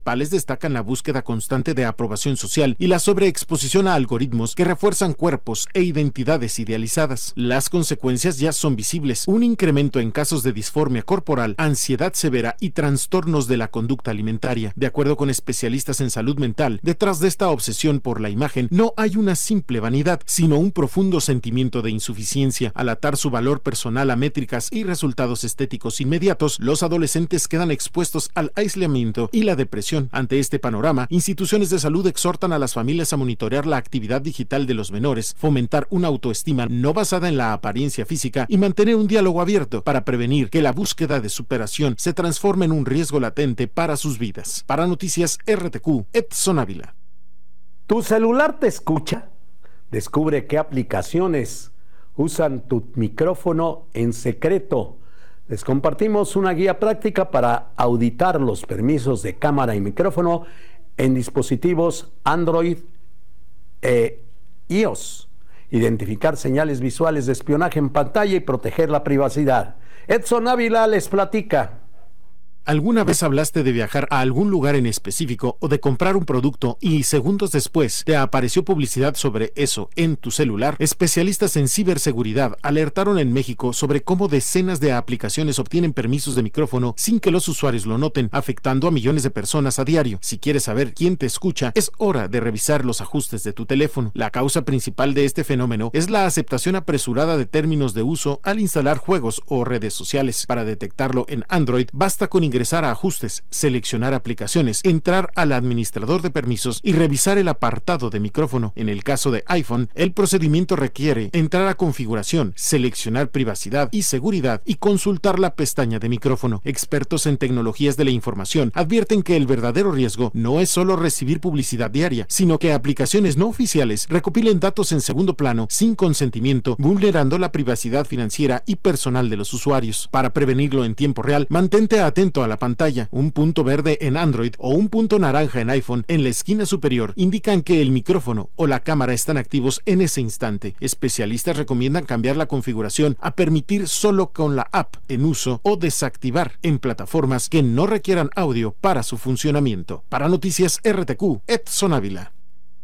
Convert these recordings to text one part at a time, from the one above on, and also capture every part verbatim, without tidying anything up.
Pales destacan la búsqueda constante de aprobación social y la sobreexposición a algoritmos que refuerzan cuerpos e identidades idealizadas. Las consecuencias ya son visibles: un incremento en casos de disformia corporal, ansiedad severa y trastornos de la conducta alimentaria. De acuerdo con especialistas en salud mental, detrás de esta obsesión por la imagen no hay una simple vanidad, sino un profundo sentimiento de insuficiencia. Al atar su valor personal a métricas y resultados estéticos inmediatos, los adolescentes quedan expuestos al aislamiento y la depresión. Ante este panorama, instituciones de salud exhortan a las familias a monitorear la actividad digital de los menores, fomentar una autoestima no basada en la apariencia física y mantener un diálogo abierto para prevenir que la búsqueda de superación se transforme en un riesgo latente para sus vidas. Para Noticias R T Q, Edson Ávila. ¿Tu celular te escucha? Descubre qué aplicaciones usan tu micrófono en secreto. Les compartimos una guía práctica para auditar los permisos de cámara y micrófono en dispositivos Android e iOS, identificar señales visuales de espionaje en pantalla y proteger la privacidad. Edson Ávila les platica. ¿Alguna vez hablaste de viajar a algún lugar en específico o de comprar un producto y segundos después te apareció publicidad sobre eso en tu celular? Especialistas en ciberseguridad alertaron en México sobre cómo decenas de aplicaciones obtienen permisos de micrófono sin que los usuarios lo noten, afectando a millones de personas a diario. Si quieres saber quién te escucha, es hora de revisar los ajustes de tu teléfono. La causa principal de este fenómeno es la aceptación apresurada de términos de uso al instalar juegos o redes sociales. Para detectarlo en Android, basta con ingresar a ajustes, seleccionar aplicaciones, entrar al administrador de permisos y revisar el apartado de micrófono. En el caso de iPhone, el procedimiento requiere entrar a configuración, seleccionar privacidad y seguridad y consultar la pestaña de micrófono. Expertos en tecnologías de la información advierten que el verdadero riesgo no es solo recibir publicidad diaria, sino que aplicaciones no oficiales recopilen datos en segundo plano sin consentimiento, vulnerando la privacidad financiera y personal de los usuarios. Para prevenirlo en tiempo real, mantente atento a la pantalla. Un punto verde en Android o un punto naranja en iPhone en la esquina superior indican que el micrófono o la cámara están activos en ese instante. Especialistas recomiendan cambiar la configuración a permitir solo con la app en uso o desactivar en plataformas que no requieran audio para su funcionamiento. Para Noticias R T Q, Edson Ávila.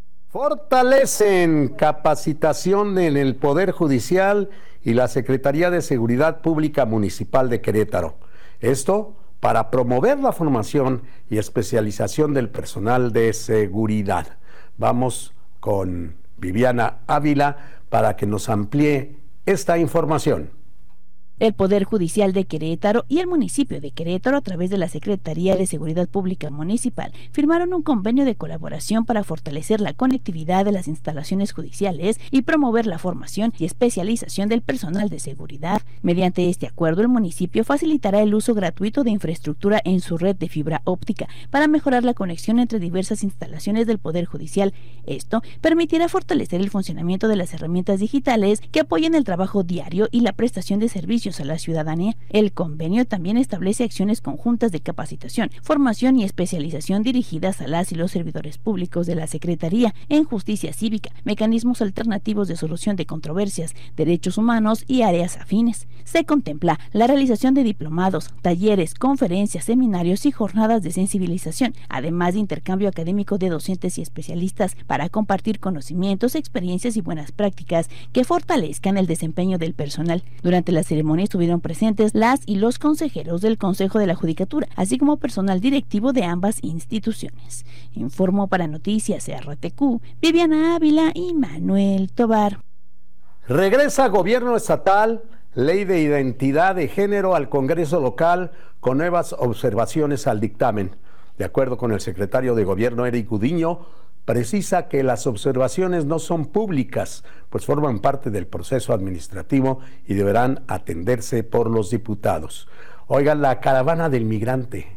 Fortalecen capacitación en el Poder Judicial y la Secretaría de Seguridad Pública Municipal de Querétaro. Esto para promover la formación y especialización del personal de seguridad. Vamos con Viviana Ávila para que nos amplíe esta información. El Poder Judicial de Querétaro y el municipio de Querétaro, a través de la Secretaría de Seguridad Pública Municipal, firmaron un convenio de colaboración para fortalecer la conectividad de las instalaciones judiciales y promover la formación y especialización del personal de seguridad. Mediante este acuerdo, el municipio facilitará el uso gratuito de infraestructura en su red de fibra óptica para mejorar la conexión entre diversas instalaciones del Poder Judicial. Esto permitirá fortalecer el funcionamiento de las herramientas digitales que apoyan el trabajo diario y la prestación de servicios a la ciudadanía. El convenio también establece acciones conjuntas de capacitación, formación y especialización dirigidas a las y los servidores públicos de la Secretaría en justicia cívica, mecanismos alternativos de solución de controversias, derechos humanos y áreas afines. Se contempla la realización de diplomados, talleres, conferencias, seminarios y jornadas de sensibilización, además de intercambio académico de docentes y especialistas para compartir conocimientos, experiencias y buenas prácticas que fortalezcan el desempeño del personal. Durante la ceremonia estuvieron presentes las y los consejeros del Consejo de la Judicatura, así como personal directivo de ambas instituciones. Informó para Noticias R T Q, Viviana Ávila y Manuel Tobar. Regresa Gobierno Estatal, Ley de Identidad de Género al Congreso local con nuevas observaciones al dictamen. De acuerdo con el secretario de Gobierno, Eric Gudiño, precisa que las observaciones no son públicas, pues forman parte del proceso administrativo y deberán atenderse por los diputados. Oigan, la caravana del migrante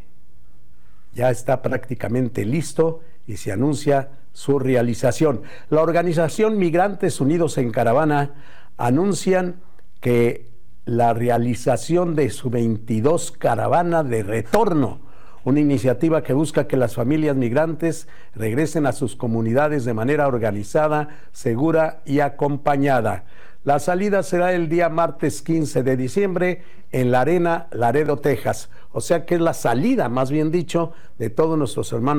ya está prácticamente listo y se anuncia su realización. La organización Migrantes Unidos en Caravana anuncian que la realización de su veintidós caravana de retorno, una iniciativa que busca que las familias migrantes regresen a sus comunidades de manera organizada, segura y acompañada. La salida será el día martes quince de diciembre en la Arena Laredo, Texas. O sea que es la salida, más bien dicho, de todos nuestros hermanos